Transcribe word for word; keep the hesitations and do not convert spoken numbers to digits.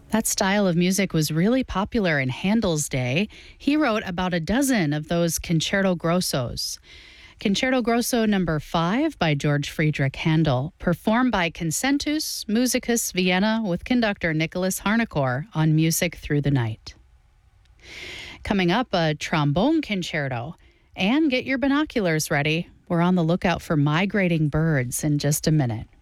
That style of music was really popular in Handel's day. He wrote about a dozen of those concerto grossos. Concerto Grosso number five by George Friedrich Handel, performed by Concentus Musicus Vienna with conductor Nicholas Harnoncourt on Music Through the Night. Coming up, a trombone concerto. And get your binoculars ready. We're on the lookout for migrating birds in just a minute.